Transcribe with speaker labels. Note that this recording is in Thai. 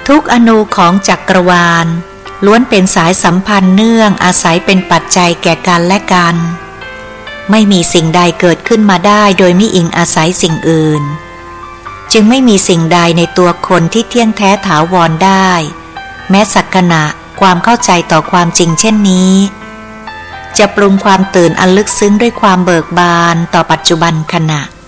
Speaker 1: ทุกอนูของจักรวาลล้วนเป็นสายสัมพันธ์เนื่องอาศัยเป็นปัจจัยแก่กันและกันไม่มีสิ่งใดเกิดขึ้นมาได้โดยไม่อิงอาศัยสิ่งอื่นจึงไม่มีสิ่งใดในตัวคนที่เที่ยงแท้ถาวรได้แม้สักขณะความเข้าใจต่อความจริงเช่นนี้จะปรุงความตื่นอันลึกซึ้งด้วยความเบิกบานต่อปัจจุบันขณะ